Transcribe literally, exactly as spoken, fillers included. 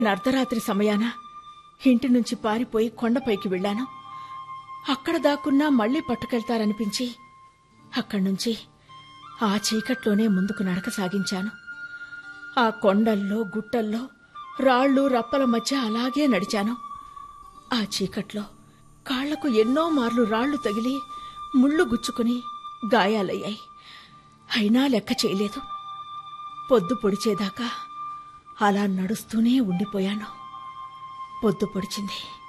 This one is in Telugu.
అర్ధరాత్రి సమయాన ఇంటి నుంచి పారిపోయి కొండపైకి వెళ్లాను. అక్కడ దాక్కున్నా మళ్లీ పట్టుకెళ్తారనిపించి అక్కడ్నుంచి ఆ చీకట్లోనే ముందుకు నడక సాగించాను. ఆ కొండల్లో గుట్టల్లో రాళ్లు రప్పల మధ్య అలాగే నడిచాను. ఆ చీకట్లో కాళ్లకు ఎన్నో మార్లు రాళ్లు తగిలి ముళ్ళు గుచ్చుకుని గాయాలయ్యాయి. అయినా లెక్క చేయలేదు. పొద్దు పొడిచేదాకా అలా నడుస్తూనే ఉండిపోయాను. పొద్దు పొడిచింది.